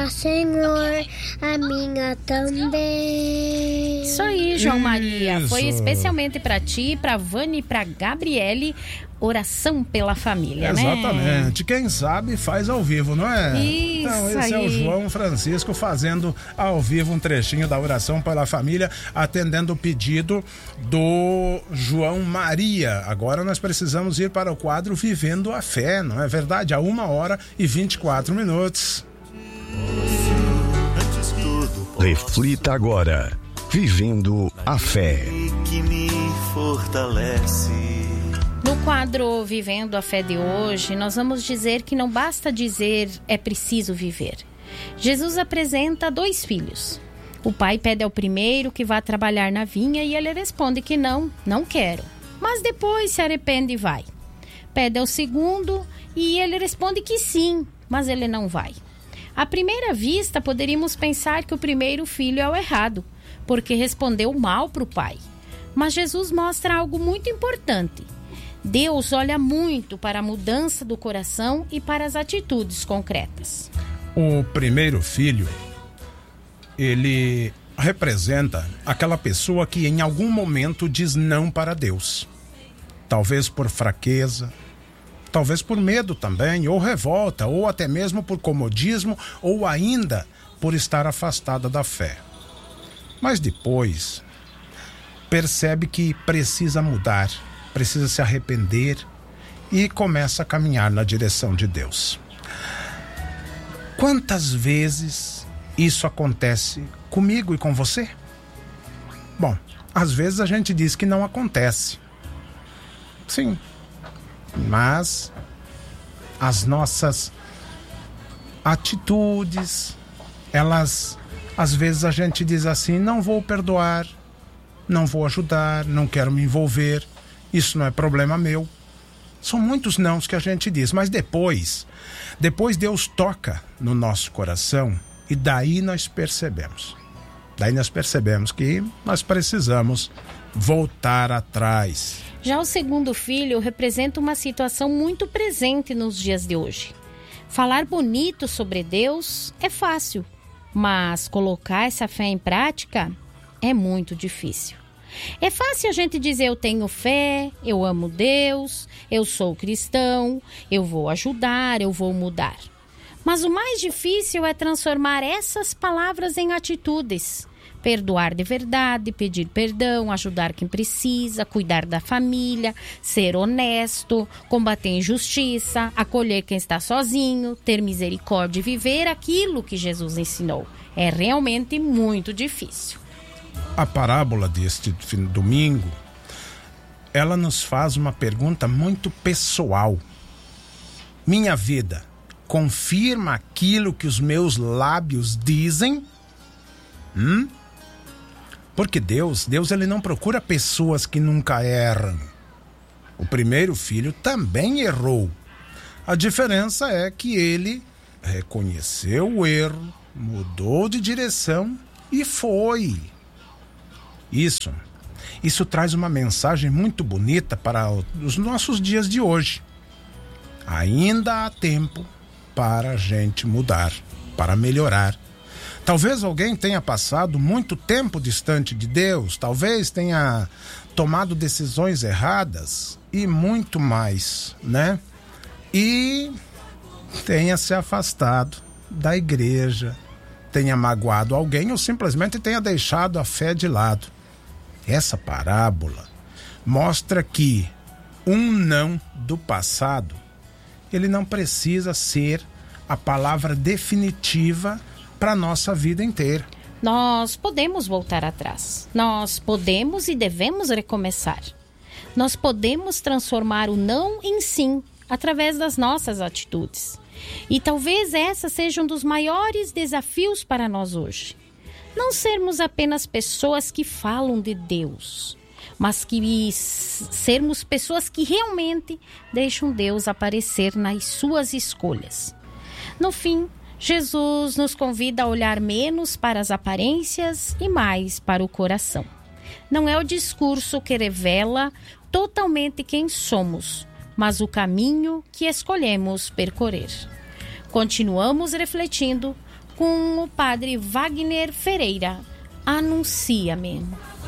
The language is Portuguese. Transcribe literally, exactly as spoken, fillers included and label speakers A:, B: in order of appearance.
A: Ó Senhor, a minha também.
B: Isso aí, João
C: Isso.
B: Maria. Foi especialmente pra ti, pra Vani e pra Gabriele. Oração pela família, né?
C: Exatamente. Quem sabe faz ao vivo, não é?
B: Isso
C: Então, esse é o
B: aí.
C: João Francisco fazendo ao vivo um trechinho da oração pela família, atendendo o pedido do João Maria. Agora nós precisamos ir para o quadro Vivendo a Fé, não é verdade? A uma hora e vinte e quatro minutos.
D: Reflita agora. Vivendo a Fé.
E: Que me fortalece.
B: No quadro Vivendo a Fé de hoje, nós vamos dizer que não basta dizer é preciso viver. Jesus apresenta dois filhos. O pai pede ao primeiro que vá trabalhar na vinha e ele responde que não, não quero. Mas depois se arrepende e vai. Pede ao segundo e ele responde que sim, mas ele não vai. À primeira vista, poderíamos pensar que o primeiro filho é o errado, porque respondeu mal para o pai. Mas Jesus mostra algo muito importante. Deus olha muito para a mudança do coração e para as atitudes concretas.
C: O primeiro filho, ele representa aquela pessoa que em algum momento diz não para Deus. Talvez por fraqueza, talvez por medo também, ou revolta, ou até mesmo por comodismo, ou ainda por estar afastada da fé. Mas depois percebe que precisa mudar, precisa se arrepender e começa a caminhar na direção de Deus. Quantas vezes isso acontece comigo e com você? Bom, às vezes a gente diz que não acontece. Sim, mas as nossas atitudes, elas, às vezes a gente diz assim, não vou perdoar, não vou ajudar, não quero me envolver, isso não é problema meu. São muitos nãos que a gente diz, mas depois, depois Deus toca no nosso coração e daí nós percebemos. Daí nós percebemos que nós precisamos voltar atrás.
B: Já o segundo filho representa uma situação muito presente nos dias de hoje. Falar bonito sobre Deus é fácil, mas colocar essa fé em prática é muito difícil. É fácil a gente dizer eu tenho fé, eu amo Deus, eu sou cristão, eu vou ajudar, eu vou mudar. Mas o mais difícil é transformar essas palavras em atitudes. Perdoar de verdade, pedir perdão, ajudar quem precisa, cuidar da família, ser honesto, combater a injustiça, acolher quem está sozinho, ter misericórdia e viver aquilo que Jesus ensinou. É realmente muito difícil.
C: A parábola deste fim de domingo, ela nos faz uma pergunta muito pessoal. Minha vida confirma aquilo que os meus lábios dizem? Hum? Porque Deus, Deus ele não procura pessoas que nunca erram. O primeiro filho também errou. A diferença é que ele reconheceu o erro, mudou de direção e foi. Isso, isso traz uma mensagem muito bonita para os nossos dias de hoje. Ainda há tempo para a gente mudar, para melhorar. Talvez alguém tenha passado muito tempo distante de Deus, talvez tenha tomado decisões erradas e muito mais, né? E tenha se afastado da igreja, tenha magoado alguém ou simplesmente tenha deixado a fé de lado. Essa parábola mostra que um não do passado, ele não precisa ser a palavra definitiva para a nossa vida inteira.
B: Nós podemos voltar atrás. Nós podemos e devemos recomeçar. Nós podemos transformar o não em sim através das nossas atitudes. E talvez essa seja um dos maiores desafios para nós hoje. Não sermos apenas pessoas que falam de Deus, mas que sermos pessoas que realmente deixam Deus aparecer nas suas escolhas. No fim, Jesus nos convida a olhar menos para as aparências e mais para o coração. Não é o discurso que revela totalmente quem somos, mas o caminho que escolhemos percorrer. Continuamos refletindo com o padre Wagner Ferreira. Anuncia-me.